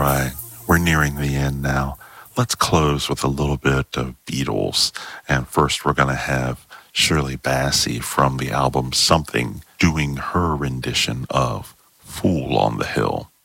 right, we're nearing the end now. Let's close with a little bit of Beatles. And first, we're going to have Shirley Bassey from the album Something doing her rendition of Fool on the Hill.